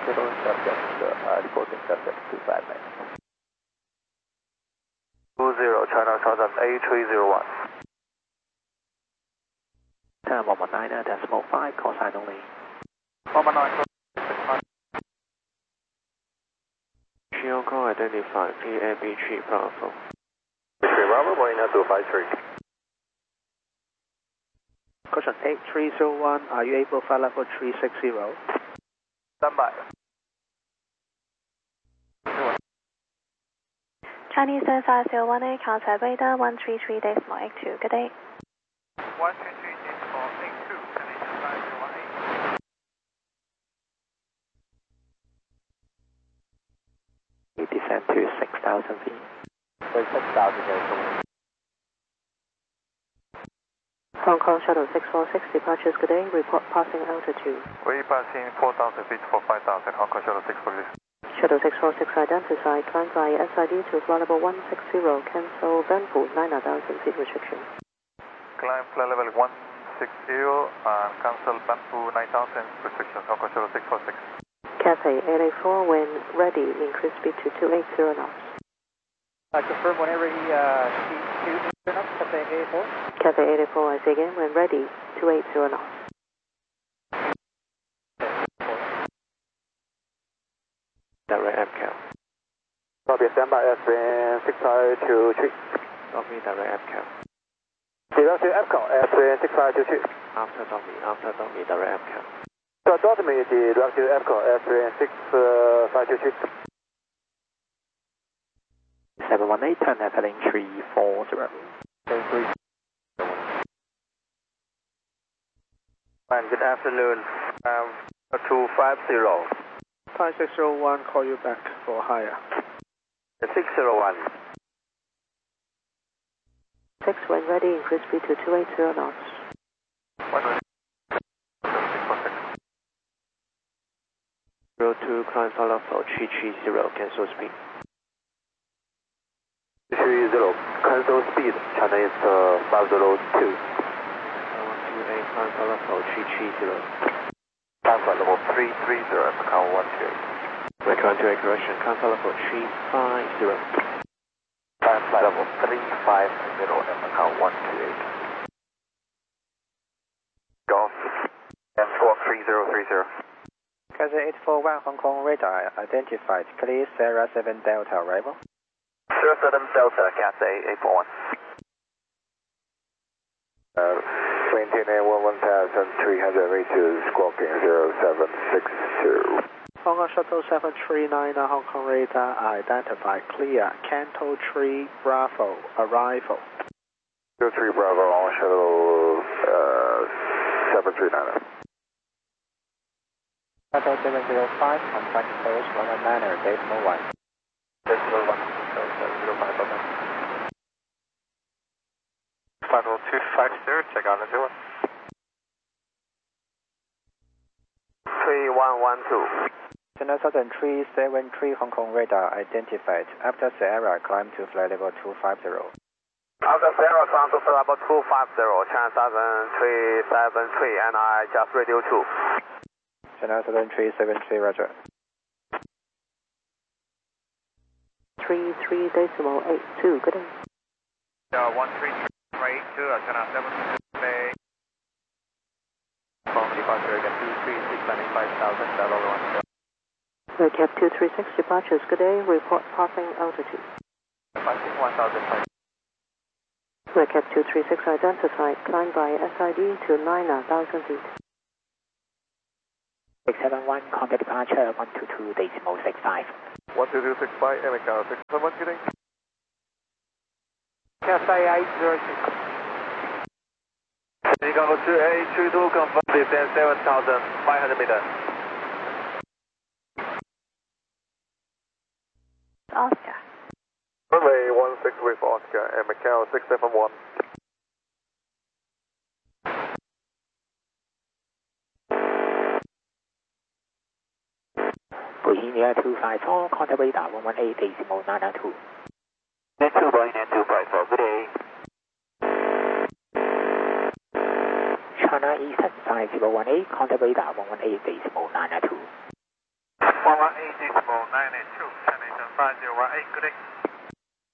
Zero subject, reporting subject 259. 20 China Southern A301. 119.5, call sign only. 119. Shield call identified, PAB3 Bravo. 3 Bravo, Marina 253. Caution 8301, are you able to fly level 360? Stand by. Chinese 501A, contact radar 133.82. Good day. 133.82, Chinese 501A. You descend to 6,000 feet. 6,000 Hong Kong Shuttle 646, departures, good day. Report passing altitude. We passing 4,000 feet for 5,000, Hong Kong Shuttle 646. Shuttle 646 identified, climb by SID to flight level 160, cancel Vanpool 9,000 feet restriction. Climb flight level 160 and cancel Banpu 9,000 restrictions, Hong Kong Shuttle 646. Cathay 884, when ready, increase speed to 280 knots. Confirm whenever he turn up, Cathay 884. Cathay 884, I say again, when ready, 280 knots. Direct FCAL. Copy, stand by, SBN 6523. Copy, direct FCAL. Direct FCAL, SBN 6523. After Tommy, direct FCAL. So, Tommy, direct FCAL, SBN 6523. 718, turn left heading 340. And good afternoon, 250. Thai 601, call you back for higher. 601. 6, when ready, increase speed to 280 knots. 02, climb follow for 330, cancel speed. 330, cancel speed, China is 502. 128, climb follow for 330. Climb flight level 330, Macau 128. Return to correction, climb follow for 350. Climb flight level 350 at Macau 128. Golf, and 43030. Cathay 841, Hong Kong radar identified, clear Sierra 7 Delta arrival. Sierra 7 Delta, Cathay 841. Maintain A11 thousand 300 meters, squawking 0762. Hong Kong Shuttle 739, Hong Kong radar identified, clear, Canto 3 Bravo arrival. 03 Bravo on Shuttle 739. Shuttle 705, contact post 119, decimal 1. Decimal 1, 705, okay. Final 250, check out the 01. 3112. China Southern 373, Hong Kong radar identified. After Sierra, climb to flight level 250. After Sierra, climb to flight level 250, China Southern 373, and I just radio 2. China Southern 373, roger. 33.82, good day. 13382, China 773. From departure again, 236, landing 5,000, level 1. Cap 236, departures, good day. Report passing altitude. Passing 1,000. Cap 236 identified, climb by SID to 9,000 feet. 671, contact departure 122.65. 12265, Emeka 671, good day. Cathay 806. Chicago 2832, confirm descent 7,500 meters. Oscar. Runway 16 with Oscar and Macau 671. Bohemia 254, contact radar 118.992. Net 2 Bohemia 254, good day. China Eastern 5018, contact radar 118.992. Eastbound 982, destination 5018, good day.